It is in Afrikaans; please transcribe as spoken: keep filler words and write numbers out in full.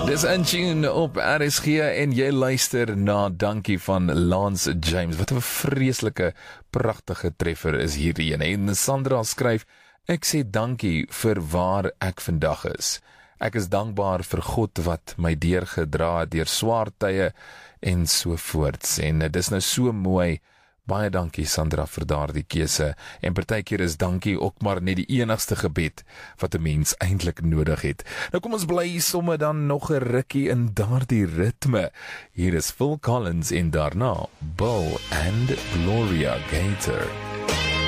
Dis in tune op R S G en jy luister na Dankie van Lance James. Wat 'n vreeslike, pragtige treffer is hierdie een. En Sandra skryf, ek sê dankie vir waar ek vandag is. Ek is dankbaar vir God wat my deurgedra het deur swaar tye en so voorts. En dit is nou so mooi. Baie dankie Sandra vir daardie keuse. En partykeer is dankie ook maar net die enigste gebed wat 'n mens eintlik nodig het. Nou kom ons bly somme dan nog 'n rukkie in daardie ritme. Hier is Phil Collins en daarna Bo and Gloria Gaynor.